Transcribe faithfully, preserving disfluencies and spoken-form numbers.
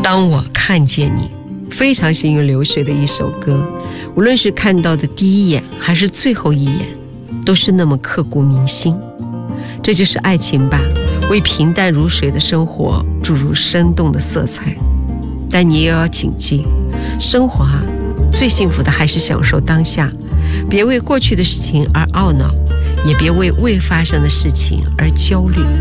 当我看见你，非常行云流水的一首歌，无论是看到的第一眼还是最后一眼，都是那么刻骨铭心。这就是爱情吧，为平淡如水的生活注入生动的色彩。但你也要谨记，生活啊，最幸福的还是享受当下，别为过去的事情而懊恼，也别为未发生的事情而焦虑。